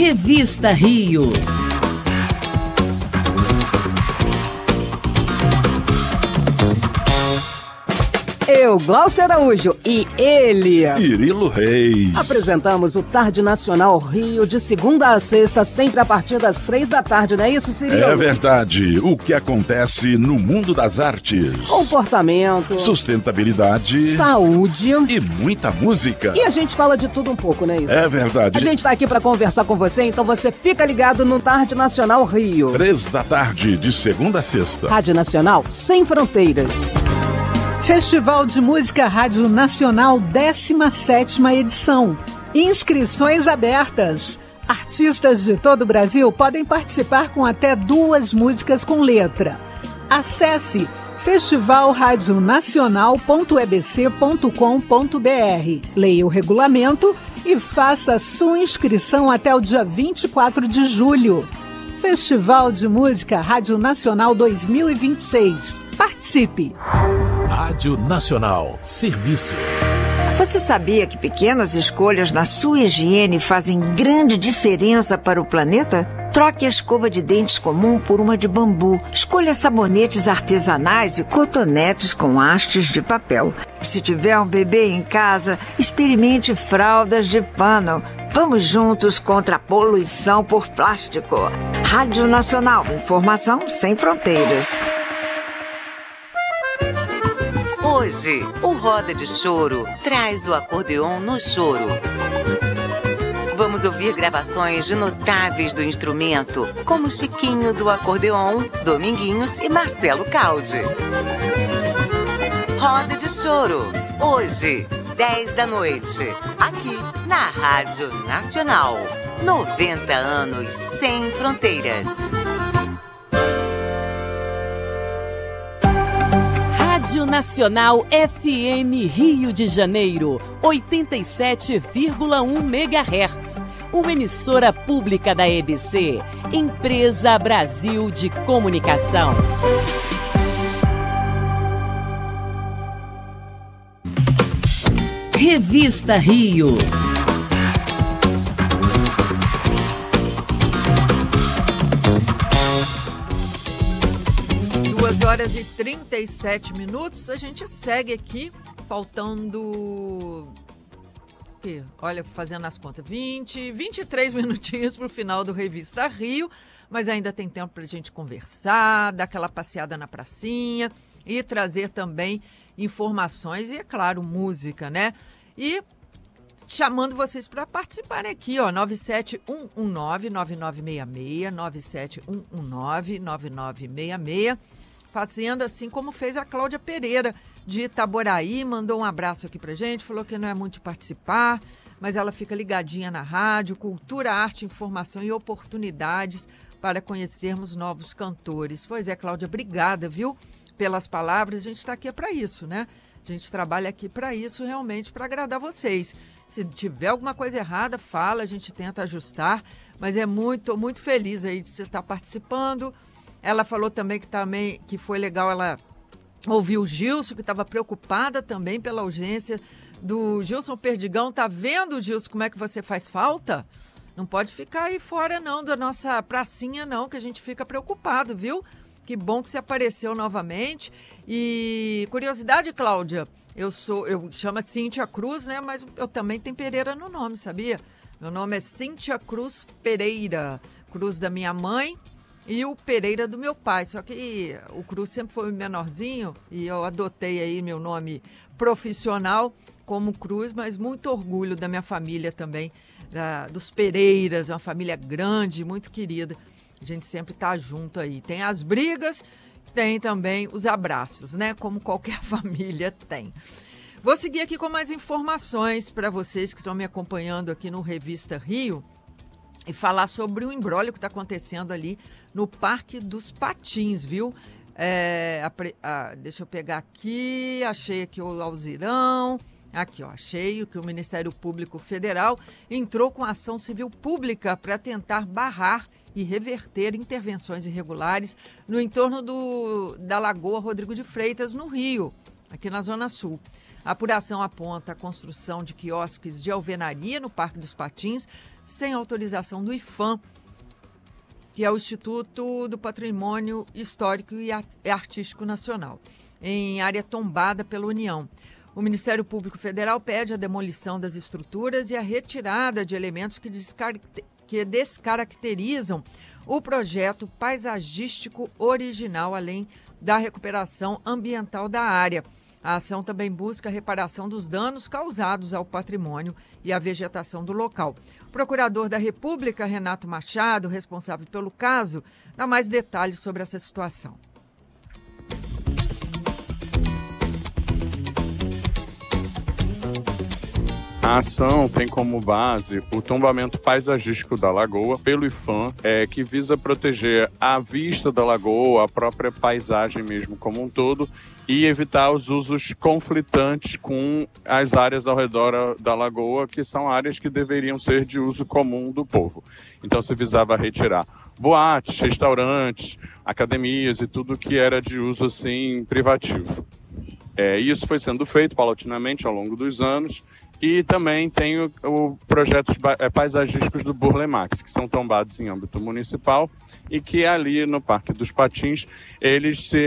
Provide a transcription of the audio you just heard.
Revista Rio. Eu, Glaucia Araújo, e ele, Cirilo Reis. Apresentamos o Tarde Nacional Rio de segunda a sexta, sempre a partir das 3 da tarde, não é isso, Cirilo? É verdade. O que acontece no mundo das artes. Comportamento, sustentabilidade, saúde e muita música. E a gente fala de tudo um pouco, não é isso? É verdade. A gente tá aqui para conversar com você, então você fica ligado no Tarde Nacional Rio. 3 da tarde, de segunda a sexta. Rádio Nacional Sem Fronteiras. Festival de Música Rádio Nacional, 17ª edição. Inscrições abertas. Artistas de todo o Brasil podem participar com até 2 músicas com letra. Acesse festivalradionacional.ebc.com.br. Leia o regulamento e faça sua inscrição até o dia 24 de julho. Festival de Música Rádio Nacional 2026. Participe! Rádio Nacional. Serviço. Você sabia que pequenas escolhas na sua higiene fazem grande diferença para o planeta? Troque a escova de dentes comum por uma de bambu. Escolha sabonetes artesanais e cotonetes com hastes de papel. Se tiver um bebê em casa, experimente fraldas de pano. Vamos juntos contra a poluição por plástico. Rádio Nacional. Informação sem fronteiras. Hoje, o Roda de Choro traz o acordeon no choro. Vamos ouvir gravações de notáveis do instrumento, como Chiquinho do acordeon, Dominguinhos e Marcelo Caldi. Roda de Choro, hoje, 10 da noite, aqui na Rádio Nacional. 90 anos sem fronteiras. Rádio Nacional FM Rio de Janeiro, 87,1 MHz. Uma emissora pública da EBC, Empresa Brasil de Comunicação. Revista Rio. 2h37. A gente segue aqui, faltando... Olha, fazendo as contas, 23 minutinhos para o final do Revista Rio, mas ainda tem tempo para a gente conversar, dar aquela passeada na pracinha e trazer também informações e, é claro, música, né? E chamando vocês para participarem aqui, ó, 97119-9966, 97119-9966, fazendo assim como fez a Cláudia Pereira, de Itaboraí, mandou um abraço aqui pra gente, falou que não é muito de participar, mas ela fica ligadinha na rádio, cultura, arte, informação e oportunidades para conhecermos novos cantores. Pois é, Cláudia, obrigada, viu, pelas palavras. A gente está aqui para isso, né? A gente trabalha aqui para isso, realmente, para agradar vocês. Se tiver alguma coisa errada, fala, a gente tenta ajustar, mas é muito feliz aí de você estar participando. Ela falou também que foi legal ela ouvir o Gilson, que estava preocupada também pela ausência do Gilson Perdigão. Tá vendo, Gilson, como é que você faz falta? Não pode ficar aí fora, não, da nossa pracinha, não, que a gente fica preocupado, viu? Que bom que você apareceu novamente. E curiosidade, Cláudia, eu chamo Cíntia Cruz, né? Mas eu também tenho Pereira no nome, sabia? Meu nome é Cíntia Cruz Pereira, Cruz da minha mãe e o Pereira do meu pai. Só que o Cruz sempre foi menorzinho e eu adotei aí meu nome profissional como Cruz, mas muito orgulho da minha família também, dos Pereiras, uma família grande, muito querida. A gente sempre tá junto aí. Tem as brigas, tem também os abraços, né? Como qualquer família tem. Vou seguir aqui com mais informações para vocês que estão me acompanhando aqui no Revista Rio e falar sobre o imbróglio que está acontecendo ali no Parque dos Patins, viu? Deixa eu pegar aqui, achei aqui o Alzirão. Aqui, ó, achei que o Ministério Público Federal entrou com ação civil pública para tentar barrar e reverter intervenções irregulares no entorno da Lagoa Rodrigo de Freitas, no Rio, aqui na Zona Sul. A apuração aponta a construção de quiosques de alvenaria no Parque dos Patins, sem autorização do IPHAN, que é o Instituto do Patrimônio Histórico e Artístico Nacional, em área tombada pela União. O Ministério Público Federal pede a demolição das estruturas e a retirada de elementos que descaracterizam o projeto paisagístico original, além da recuperação ambiental da área. A ação também busca a reparação dos danos causados ao patrimônio e à vegetação do local. O procurador da República, Renato Machado, responsável pelo caso, dá mais detalhes sobre essa situação. A ação tem como base o tombamento paisagístico da lagoa pelo IPHAN, que visa proteger a vista da lagoa, a própria paisagem mesmo como um todo, e evitar os usos conflitantes com as áreas ao redor da lagoa, que são áreas que deveriam ser de uso comum do povo. Então se visava retirar boates, restaurantes, academias e tudo que era de uso assim privativo. Isso foi sendo feito paulatinamente ao longo dos anos. E também tem o projetos paisagísticos do Burle Marx, que são tombados em âmbito municipal e que ali no Parque dos Patins eles se